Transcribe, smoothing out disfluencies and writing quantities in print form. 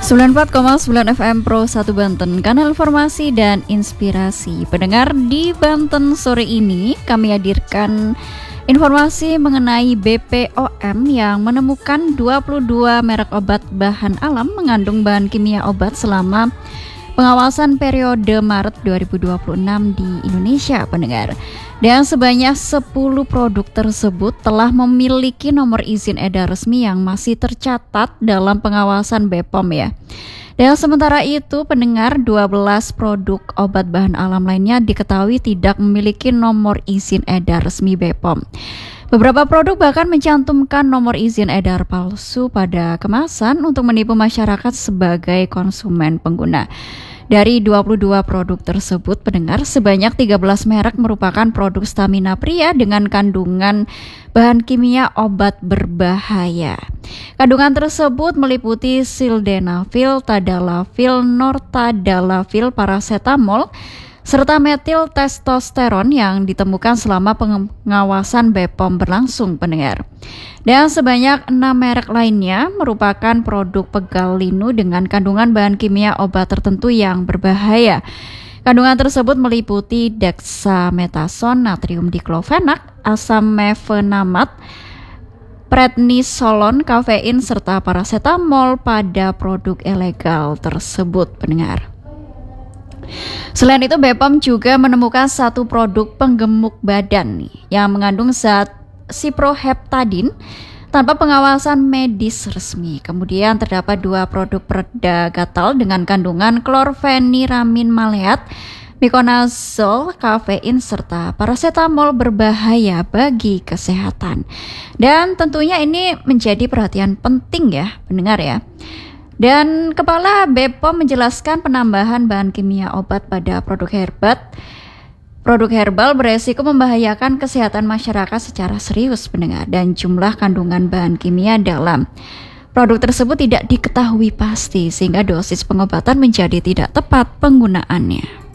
94,9 FM Pro 1 Banten, kanal informasi dan inspirasi. Pendengar, di Banten sore ini kami hadirkan informasi mengenai BPOM yang menemukan 22 merek obat bahan alam mengandung bahan kimia obat selama pengawasan periode Maret 2026 di Indonesia, pendengar. Dan sebanyak 10 produk tersebut telah memiliki nomor izin edar resmi yang masih tercatat dalam pengawasan BPOM ya. Dan sementara itu, pendengar, 12 produk obat bahan alam lainnya diketahui tidak memiliki nomor izin edar resmi BPOM. Beberapa produk bahkan mencantumkan nomor izin edar palsu pada kemasan untuk menipu masyarakat sebagai konsumen pengguna. Dari 22 produk tersebut, pendengar, sebanyak 13 merek merupakan produk stamina pria dengan kandungan bahan kimia obat berbahaya. Kandungan tersebut meliputi sildenafil, tadalafil, nortadalafil, paracetamol, serta metil testosteron yang ditemukan selama pengawasan BPOM berlangsung, pendengar. Dan sebanyak 6 merek lainnya merupakan produk pegal linu dengan kandungan bahan kimia obat tertentu yang berbahaya. Kandungan tersebut meliputi dexamethasone, natrium diklofenak, asam mefenamat, prednisolon, kafein, serta paracetamol pada produk ilegal tersebut, pendengar. Selain itu, BPOM juga menemukan satu produk penggemuk badan yang mengandung zat siproheptadin tanpa pengawasan medis resmi. Kemudian terdapat 2 produk pereda gatal dengan kandungan klorfeniramin maleat, mikonazol, kafein, serta paracetamol berbahaya bagi kesehatan. Dan tentunya ini menjadi perhatian penting ya, pendengar ya. Dan Kepala BPOM menjelaskan penambahan bahan kimia obat pada produk herbal beresiko membahayakan kesehatan masyarakat secara serius, pendengar, dan jumlah kandungan bahan kimia dalam produk tersebut tidak diketahui pasti sehingga dosis pengobatan menjadi tidak tepat penggunaannya.